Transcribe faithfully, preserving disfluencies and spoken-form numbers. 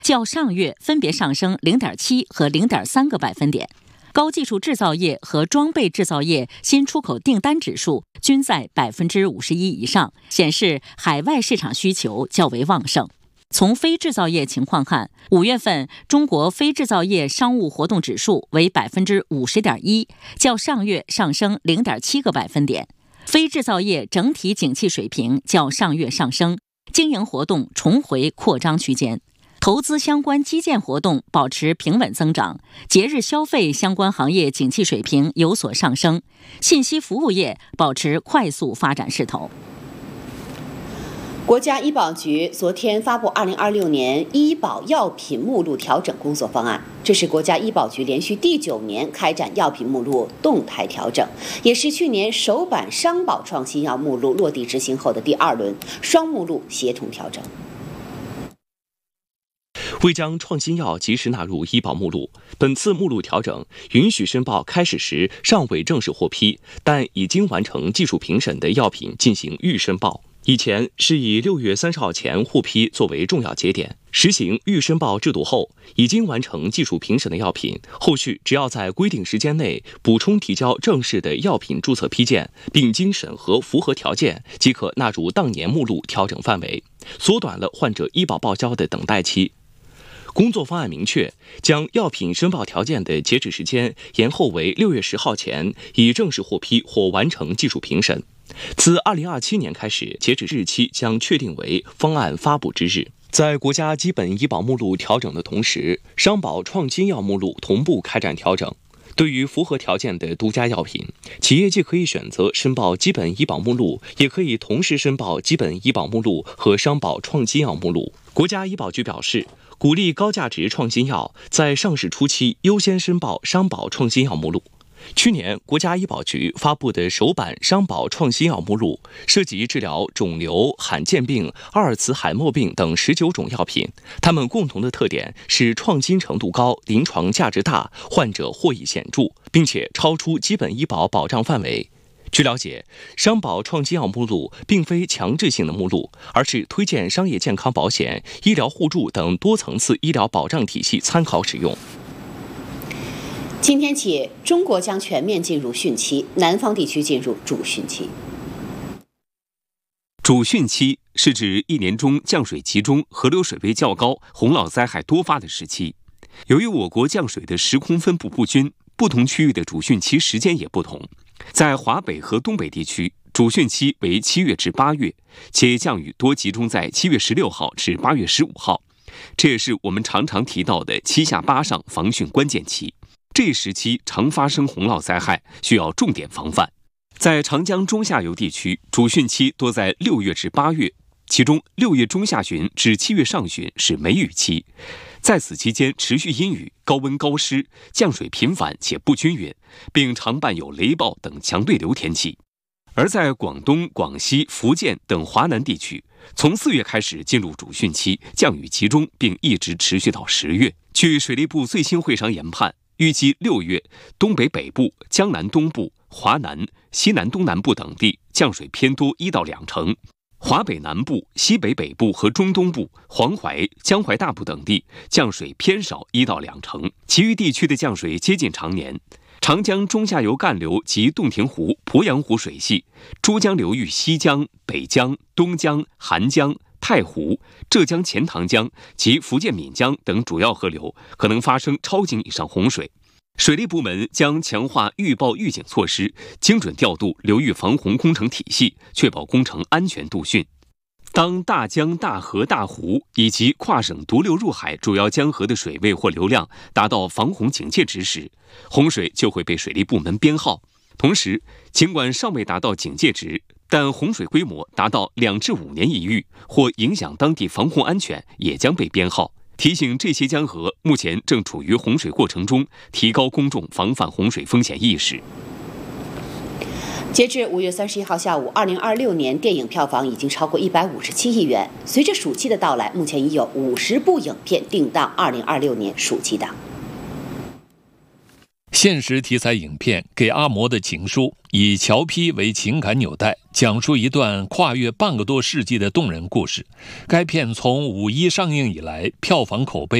较上月分别上升 零点七 和 零点三 个百分点。高技术制造业和装备制造业新出口订单指数均在 百分之五十一 以上，显示海外市场需求较为旺盛。从非制造业情况看，五月份中国非制造业商务活动指数为 百分之五十点一， 较上月上升 零点七 个百分点。非制造业整体景气水平较上月上升，经营活动重回扩张区间。投资相关基建活动保持平稳增长，节日消费相关行业景气水平有所上升，信息服务业保持快速发展势头。 国家医保局昨天发布二零二六年医保药品目录调整工作方案，这是国家医保局连续第九年开展药品目录动态调整，也是去年首版商保创新药目录落地执行后的第二轮双目录协同调整。 为将创新药及时纳入医保目录，本次目录调整允许申报开始时尚未正式获批，但已经完成技术评审的药品进行预申报。以前是以六月三十号前获批作为重要节点，实行预申报制度后，已经完成技术评审的药品，后续只要在规定时间内补充提交正式的药品注册批件，并经审核符合条件，即可纳入当年目录调整范围，缩短了患者医保报销的等待期。工作方案明确，将药品申报条件的截止时间延后为六月十号前已正式获批或完成技术评审。自二零二七年开始，截止日期将确定为方案发布之日。在国家基本医保目录调整的同时，商保创新药目录同步开展调整。对于符合条件的独家药品，企业既可以选择申报基本医保目录，也可以同时申报基本医保目录和商保创新药目录。国家医保局表示，鼓励高价值创新药在上市初期优先申报商保创新药目录。去年，国家医保局发布的首版商保创新药目录，涉及治疗肿瘤、罕见病、阿尔茨海默病等十九种药品，它们共同的特点是创新程度高、临床价值大、患者获益显著，并且超出基本医保保障范围。据了解，商保创新药目录并非强制性的目录，而是推荐商业健康保险、医疗互助等多层次医疗保障体系参考使用。 今天起，中国将全面进入汛期，南方地区进入主汛期。 主汛期是指一年中降水集中、河流水位较高、洪涝灾害多发的时期。由于我国降水的时空分布不均，不同区域的主汛期时间也不同。在华北和东北地区，主汛期为七月至八月，且降雨多集中在七月十六号至八月十五号，这也是我们常常提到的七下八上防汛关键期。这一时期常发生洪涝灾害，需要重点防范。在长江中下游地区，主汛期多在六月至八月，其中六月中下旬至七月上旬是梅雨期，在此期间持续阴雨、高温高湿，降水频繁且不均匀，并常伴有雷暴等强对流天气。而在广东、广西、福建等华南地区，从四月开始进入主汛期，降雨集中，并一直持续到十月。据水利部最新会商研判，预计六月，东北北部、江南东部、华南、西南东南部等地降水偏多一到两成；华北南部、西北北部和中东部、黄淮、江淮大部等地降水偏少一到两成，其余地区的降水接近常年。长江中下游干流及洞庭湖、鄱阳湖水系、珠江流域西江、北江、东江、韩江、太湖、浙江钱塘江及福建闽江等主要河流可能发生超警以上洪水。水利部门将强化预报预警措施，精准调度流域防洪工程体系，确保工程安全度汛。当大江、大河、大湖以及跨省独流入海主要江河的水位或流量达到防洪警戒值时，洪水就会被水利部门编号。同时，尽管尚未达到警戒值，但洪水规模达到两至五年一遇或影响当地防洪安全，也将被编号。提醒这些江河目前正处于洪水过程中，提高公众防范洪水风险意识。 截至五月三十一号下午，二零二六年电影票房已经超过一百五十七亿元。随着暑期的到来，目前已有五十部影片定档二零二六年暑期档。 现实题材影片《给阿嬷的情书》以乔坯为情感纽带，讲述一段跨越半个多世纪的动人故事。该片从五一上映以来，票房口碑